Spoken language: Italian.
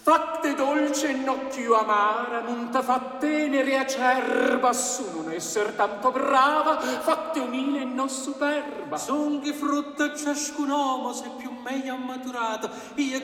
Fatte dolce e no più amara, non t'ha fa tenere acerba, su non esser tanto brava, fatte umile e no superba. Son che frutta ciascun uomo se più meglio maturato, io